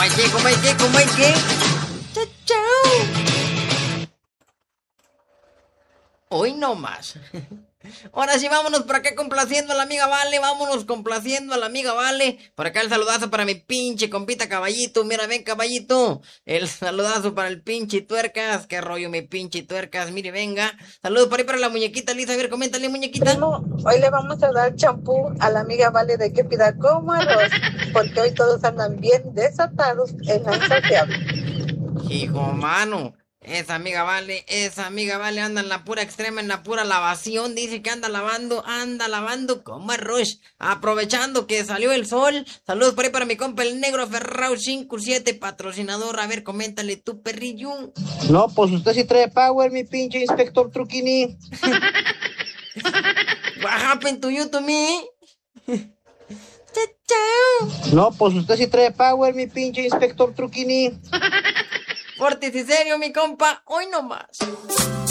¿Cómo hay que? Chao, chao. Hoy no más. Ahora sí, vámonos por acá complaciendo a la amiga Vale. Vámonos complaciendo a la amiga Vale. Por acá el saludazo para mi pinche compita Caballito. Mira, ven, Caballito. El saludazo para el pinche Tuercas. Qué rollo, mi pinche Tuercas. Mire, venga. Saludos por ahí para la muñequita Lisa. A ver, coméntale, muñequita. Primo, hoy le vamos a dar champú a la amiga Vale de que pida como arroz, porque hoy todos andan bien desatados en la insaciable. Hijo, mano. Esa amiga Vale anda en la pura extrema, en la pura lavación. Dice que anda lavando como arroz. Aprovechando que salió el sol. Saludos por ahí para mi compa el negro Ferrao 57, patrocinador. A ver, coméntale tu perrillo. No, pues usted sí trae power, mi pinche inspector Truquini. What happened to you to me? Chao, chao. No, pues usted sí trae power, mi pinche inspector Truquini. Fortis y serio, mi compa. Hoy no más.